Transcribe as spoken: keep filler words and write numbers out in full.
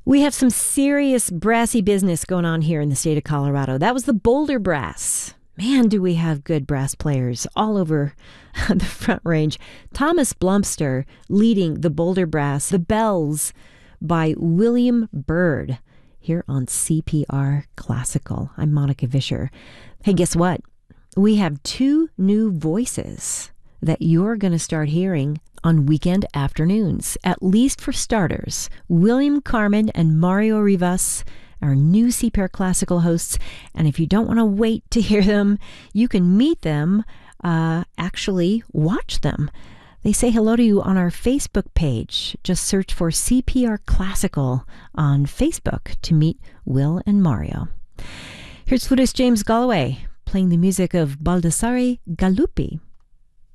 We have some serious brassy business going on here in the state of Colorado. That was the Boulder Brass. Man, do we have good brass players all over the Front Range. Thomas Blumster leading the Boulder Brass. The Bells by William Byrd here on C P R Classical. I'm Monica Vischer. Hey, guess what? We have two new voices that you're going to start hearing on weekend afternoons, at least for starters. William Carmen and Mario Rivas, our new C P R Classical hosts. And if you don't want to wait to hear them, you can meet them, uh, actually watch them. They say hello to you on our Facebook page. Just search for C P R Classical on Facebook to meet Will and Mario. Here's flutist James Galloway playing the music of Baldassare Galuppi.